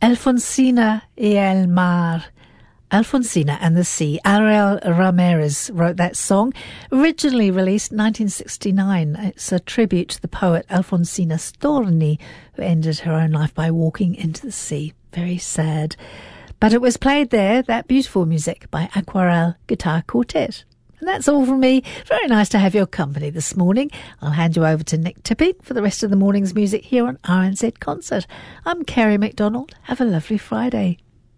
Alfonsina y el Mar. Alfonsina and the Sea. Ariel Ramirez wrote that song, originally released 1969. It's a tribute to the poet Alfonsina Storni, who ended her own life by walking into the sea. Very sad. But it was played there, that beautiful music, by Aquarelle Guitar Quartet. And that's all from me. Very nice to have your company this morning. I'll hand you over to Nick Tipping for the rest of the morning's music here on RNZ Concert. I'm Kerry McDonald. Have a lovely Friday.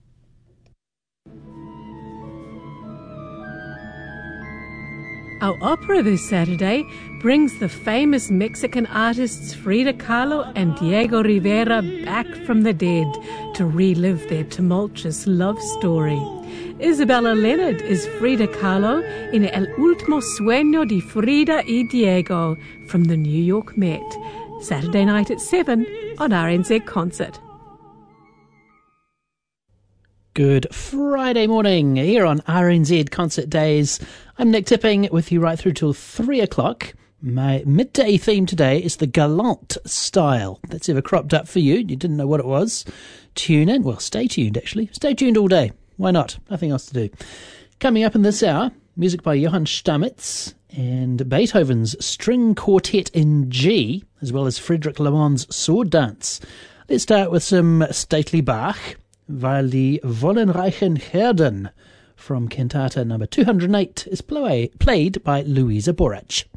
Our opera this Saturday brings the famous Mexican artists Frida Kahlo and Diego Rivera back from the dead to relive their tumultuous love story. Isabella Leonard is Frida Kahlo in El Último Sueño de Frida y Diego from the New York Met. Saturday night at 7 on RNZ Concert. Good Friday morning here on RNZ Concert Days. I'm Nick Tipping with you right through till 3 o'clock. My midday theme today is the Galant style. That's ever cropped up for you. You didn't know what it was. Tune in. Well, stay tuned, actually. Stay tuned all day. Why not? Nothing else to do. Coming up in this hour, music by Johann Stamitz and Beethoven's String Quartet in G, as well as Frederick Lamond's Sword Dance. Let's start with some stately Bach, weil die wollenreichen Herden from Cantata number 208 is played by Louisa Borach.